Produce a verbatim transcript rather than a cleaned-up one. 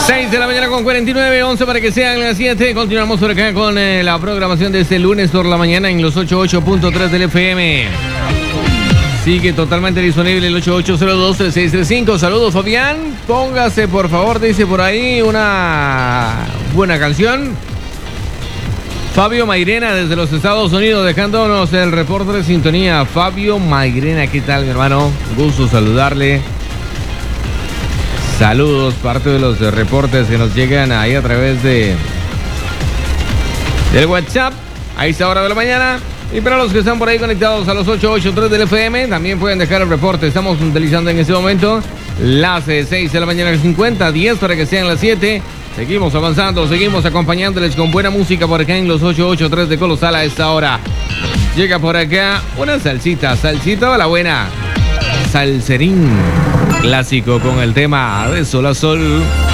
seis de la mañana con cuarenta y nueve, once para que sean las siete. Continuamos por acá con eh, la programación de este lunes por la mañana en los ochenta y ocho punto tres del F M. Sigue totalmente disponible el ocho ocho cero dos tres seis tres cinco. Saludos, Fabián. Póngase, por favor, dice por ahí, una buena canción. Fabio Mairena desde los Estados Unidos dejándonos el reporte de sintonía. Fabio Mairena, ¿qué tal, mi hermano? Gusto saludarle. Saludos, parte de los reportes que nos llegan ahí a través de del WhatsApp a esta hora de la mañana. Y para los que están por ahí conectados a los ochenta y ocho punto tres del F M, también pueden dejar el reporte. Estamos utilizando en este momento las seis de la mañana cincuenta, diez para que sean las siete. Seguimos avanzando, seguimos acompañándoles con buena música por acá en los ochenta y ocho punto tres de Colosal a esta hora. Llega por acá una salsita, salsita a la buena. Salserín clásico con el tema de Sol a Sol.